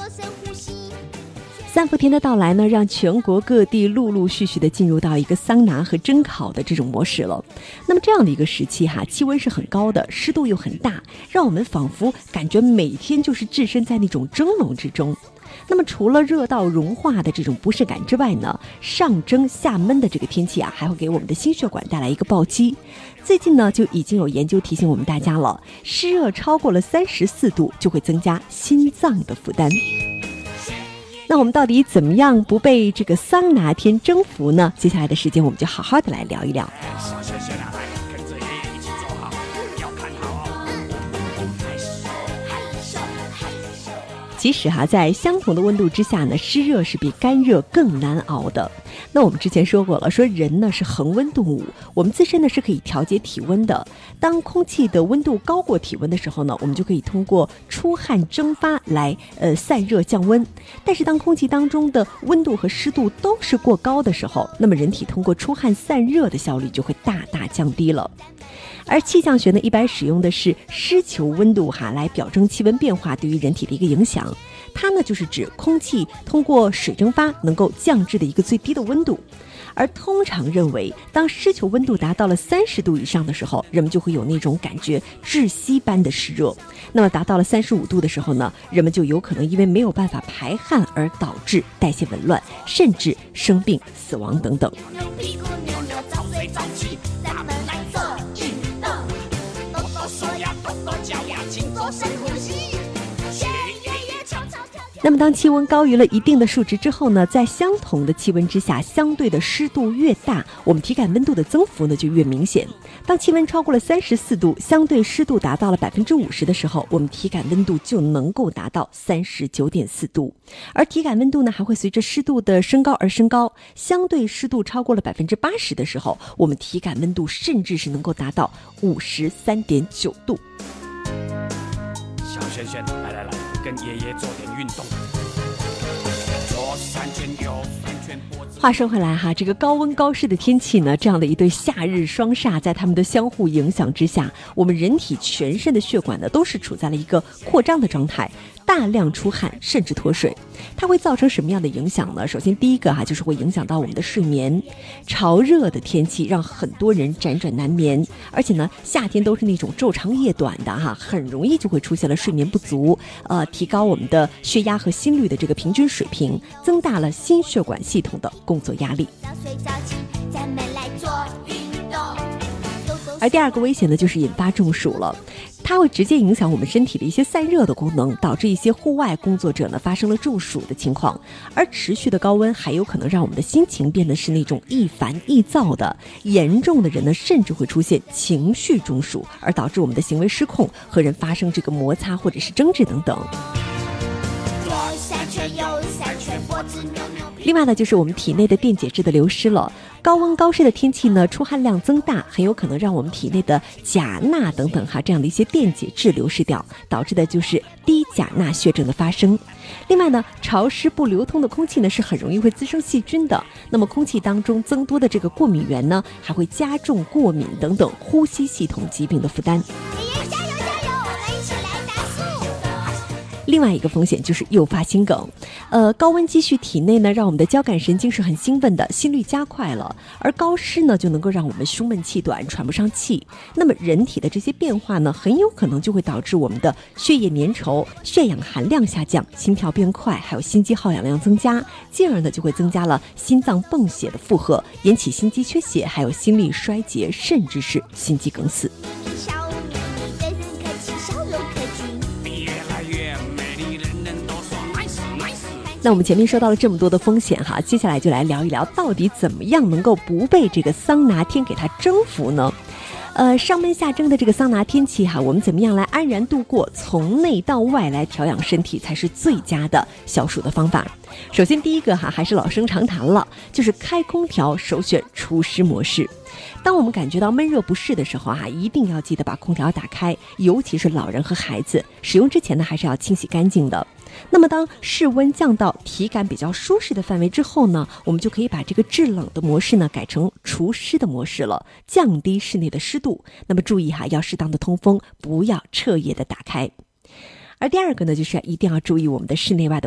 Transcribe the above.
3伏天的到来呢，让全国各地陆陆续续的进入到一个桑拿和蒸烤的这种模式了。那么这样的一个时期气温是很高的，湿度又很大，让我们仿佛感觉每天就是置身在那种蒸笼之中。那么除了热到融化的这种不适感之外呢，上蒸下闷的这个天气还会给我们的心血管带来一个暴击。最近呢，就已经有研究提醒我们大家了，湿热超过了34度就会增加心脏的负担。那我们到底怎么样不被这个桑拿天征服呢？接下来的时间我们就好好的来聊一聊。其实在相同的温度之下呢，湿热是比干热更难熬的。那我们之前说过了，说人呢是恒温动物，我们自身呢是可以调节体温的。当空气的温度高过体温的时候呢，我们就可以通过出汗蒸发来散热降温。但是当空气当中的温度和湿度都是过高的时候，那么人体通过出汗散热的效率就会大大降低了。而气象学呢，一般使用的是湿球温度来表征气温变化对于人体的一个影响。它呢就是指空气通过水蒸发能够降至的一个最低的温度。而通常认为，当湿球温度达到了30度以上的时候，人们就会有那种感觉窒息般的湿热。那么达到了35度的时候呢，人们就有可能因为没有办法排汗而导致代谢紊乱，甚至生病死亡等等。那么当气温高于了一定的数值之后呢，在相同的气温之下，相对的湿度越大，我们体感温度的增幅呢就越明显。当气温超过了34度，相对湿度达到了50%的时候，我们体感温度就能够达到39.4度。而体感温度呢还会随着湿度的升高而升高，相对湿度超过了80%的时候，我们体感温度甚至是能够达到53.9度。 小轩轩，来，跟爷爷做点运动。左3圈，右3圈。 话说回来这个高温高湿的天气呢，这样的一对夏日双煞，在他们的相互影响之下，我们人体全身的血管呢都是处在了一个扩张的状态，大量出汗甚至脱水。它会造成什么样的影响呢？首先第一个就是会影响到我们的睡眠。潮热的天气让很多人辗转难眠，而且呢夏天都是那种昼长夜短的很容易就会出现了睡眠不足，提高我们的血压和心率的这个平均水平，增大了心血管系统的工作压力。而第二个危险呢，就是引发中暑了。它会直接影响我们身体的一些散热的功能，导致一些户外工作者呢发生了中暑的情况。而持续的高温还有可能让我们的心情变得是那种易烦易躁的，严重的人呢甚至会出现情绪中暑，而导致我们的行为失控，和人发生这个摩擦或者是争执等等。另外呢，就是我们体内的电解质的流失了。高温高湿的天气呢，出汗量增大，很有可能让我们体内的钾钠等等这样的一些电解质流失掉，导致的就是低钾钠血症的发生。另外呢，潮湿不流通的空气呢是很容易会滋生细菌的，那么空气当中增多的这个过敏源呢，还会加重过敏等等呼吸系统疾病的负担。另外一个风险就是诱发心梗，高温积蓄体内呢，让我们的交感神经是很兴奋的，心率加快了，而高湿呢就能够让我们胸闷气短，喘不上气。那么人体的这些变化呢，很有可能就会导致我们的血液粘稠、血氧含量下降、心跳变快，还有心肌耗氧量增加，进而呢就会增加了心脏泵血的负荷，引起心肌缺血，还有心力衰竭，甚至是心肌梗死。那我们前面说到了这么多的风险接下来就来聊一聊，到底怎么样能够不被这个桑拿天给它征服呢？上闷下蒸的这个桑拿天气我们怎么样来安然度过，从内到外来调养身体才是最佳的消暑的方法。首先第一个还是老生常谈了，就是开空调首选除湿模式。当我们感觉到闷热不适的时候一定要记得把空调打开，尤其是老人和孩子，使用之前呢还是要清洗干净的。那么当室温降到体感比较舒适的范围之后呢，我们就可以把这个制冷的模式呢改成除湿的模式了，降低室内的湿度。那么注意要适当的通风，不要彻夜的打开。而第二个呢，就是一定要注意我们的室内外的